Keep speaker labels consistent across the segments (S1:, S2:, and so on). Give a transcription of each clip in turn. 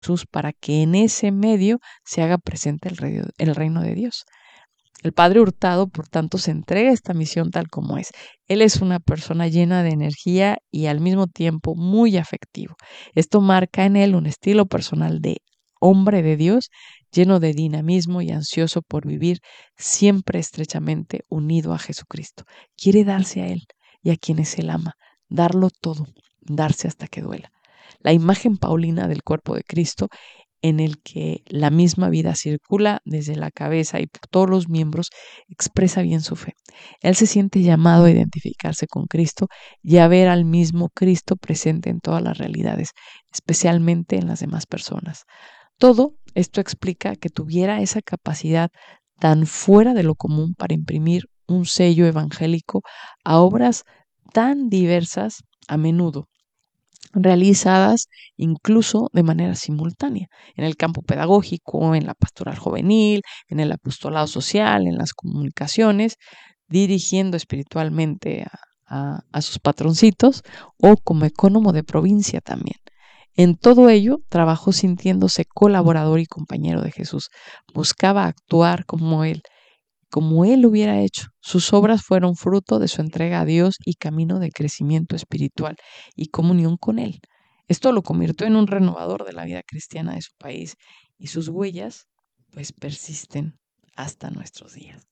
S1: Jesús para que en ese medio se haga presente el reino de Dios. El padre Hurtado, por tanto, se entrega a esta misión tal como es. Él es una persona llena de energía y al mismo tiempo muy afectivo. Esto marca en él un estilo personal de hombre de Dios, lleno de dinamismo y ansioso por vivir siempre estrechamente unido a Jesucristo. Quiere darse a Él y a quienes Él ama, darlo todo, darse hasta que duela. La imagen paulina del cuerpo de Cristo en el que la misma vida circula desde la cabeza y por todos los miembros, expresa bien su fe. Él se siente llamado a identificarse con Cristo y a ver al mismo Cristo presente en todas las realidades, especialmente en las demás personas. Todo esto explica que tuviera esa capacidad tan fuera de lo común para imprimir un sello evangélico a obras tan diversas a menudo realizadas incluso de manera simultánea, en el campo pedagógico, en la pastoral juvenil, en el apostolado social, en las comunicaciones, dirigiendo espiritualmente a sus patroncitos o como ecónomo de provincia también. En todo ello, trabajó sintiéndose colaborador y compañero de Jesús. Buscaba actuar como él hubiera hecho. Sus obras fueron fruto de su entrega a Dios y camino de crecimiento espiritual y comunión con Él. Esto lo convirtió en un renovador de la vida cristiana de su país y sus huellas pues persisten hasta nuestros días.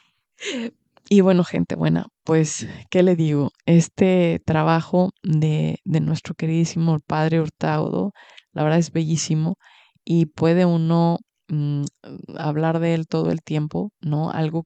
S1: Y bueno, gente buena, pues, ¿qué le digo? Este trabajo de nuestro queridísimo padre Hurtado, la verdad es bellísimo y puede uno mm, hablar de él todo el tiempo, ¿no? Algo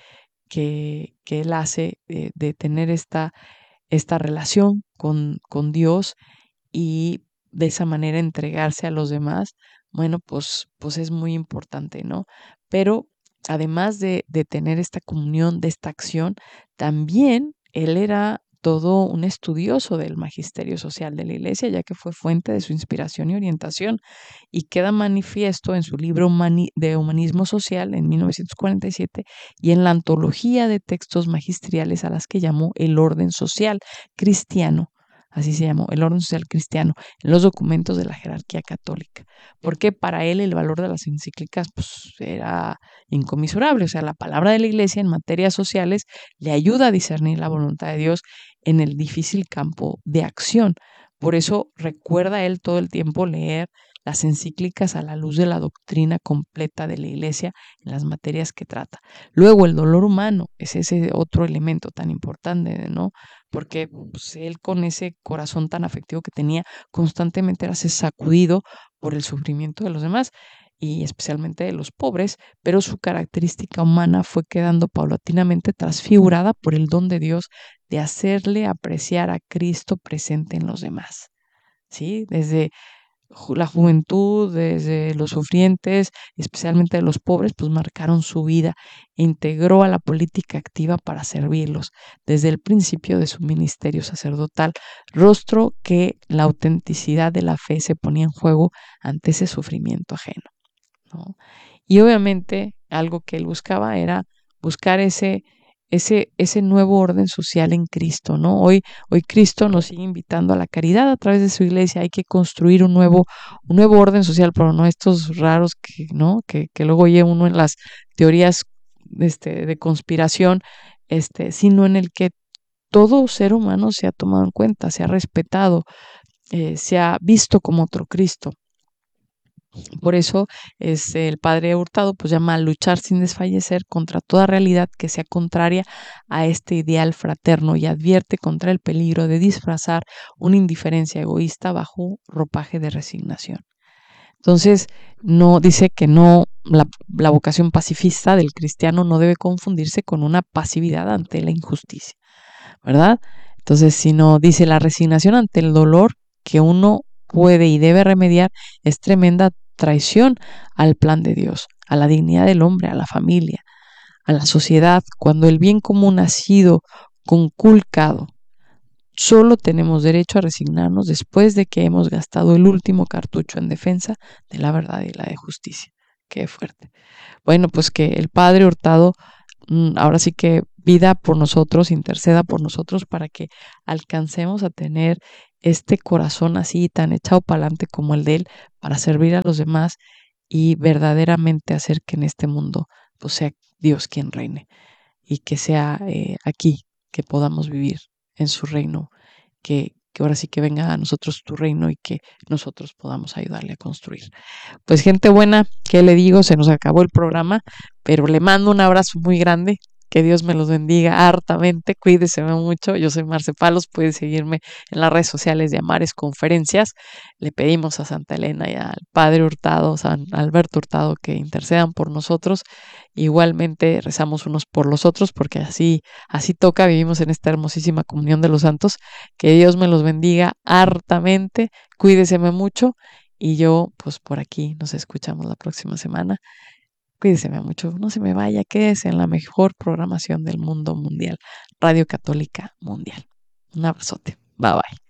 S1: que él hace de tener esta relación con Dios y de esa manera entregarse a los demás, bueno, pues es muy importante, ¿no? Pero además de tener esta comunión, de esta acción, también él era todo un estudioso del magisterio social de la Iglesia, ya que fue fuente de su inspiración y orientación, y queda manifiesto en su libro de Humanismo Social en 1947 y en la antología de textos magisteriales a las que llamó el orden social cristiano. Así se llamó, el orden social cristiano, en los documentos de la jerarquía católica, porque para él el valor de las encíclicas pues, era inconmensurable, o sea, la palabra de la Iglesia en materias sociales le ayuda a discernir la voluntad de Dios en el difícil campo de acción. Por eso recuerda él todo el tiempo leer las encíclicas a la luz de la doctrina completa de la Iglesia en las materias que trata. Luego, el dolor humano es ese otro elemento tan importante, ¿no? Porque pues, él con ese corazón tan afectivo que tenía, constantemente era sacudido por el sufrimiento de los demás y especialmente de los pobres, pero su característica humana fue quedando paulatinamente transfigurada por el don de Dios de hacerle apreciar a Cristo presente en los demás. ¿Sí? Desde la juventud, desde los sufrientes, especialmente de los pobres, pues marcaron su vida e integró a la política activa para servirlos desde el principio de su ministerio sacerdotal, rostro que la autenticidad de la fe se ponía en juego ante ese sufrimiento ajeno, ¿no? Y obviamente algo que él buscaba era buscar ese nuevo orden social en Cristo, ¿no? Hoy Cristo nos sigue invitando a la caridad a través de su iglesia. Hay que construir un nuevo orden social, pero no estos raros que, ¿no? Que luego oye uno en las teorías de conspiración, sino en el que todo ser humano se ha tomado en cuenta, se ha respetado, se ha visto como otro Cristo. Por eso el padre Hurtado pues llama a luchar sin desfallecer contra toda realidad que sea contraria a este ideal fraterno y advierte contra el peligro de disfrazar una indiferencia egoísta bajo ropaje de resignación. Entonces, no dice que no, la vocación pacifista del cristiano no debe confundirse con una pasividad ante la injusticia, ¿verdad? Entonces, sino dice la resignación ante el dolor que uno puede y debe remediar es tremenda traición al plan de Dios, a la dignidad del hombre, a la familia, a la sociedad, cuando el bien común ha sido conculcado. Solo tenemos derecho a resignarnos después de que hemos gastado el último cartucho en defensa de la verdad y la de justicia. Qué fuerte. Bueno, pues que el padre Hurtado ahora sí que vida por nosotros, interceda por nosotros para que alcancemos a tener este corazón así tan echado para adelante como el de él para servir a los demás y verdaderamente hacer que en este mundo pues sea Dios quien reine y que sea aquí que podamos vivir en su reino, que ahora sí que venga a nosotros tu reino y que nosotros podamos ayudarle a construir. Pues gente buena, ¿qué le digo? Se nos acabó el programa, pero le mando un abrazo muy grande. Que Dios me los bendiga hartamente. Cuídese mucho. Yo soy Marce Palos. Puede seguirme en las redes sociales de Amares Conferencias. Le pedimos a Santa Elena y al Padre Hurtado, San Alberto Hurtado, que intercedan por nosotros. Igualmente rezamos unos por los otros, porque así toca. Vivimos en esta hermosísima comunión de los santos. Que Dios me los bendiga hartamente. Cuídese mucho. Y yo, pues por aquí nos escuchamos la próxima semana. Cuídese mucho, no se me vaya, quédese en la mejor programación del mundo mundial, Radio Católica Mundial. Un abrazote. Bye bye.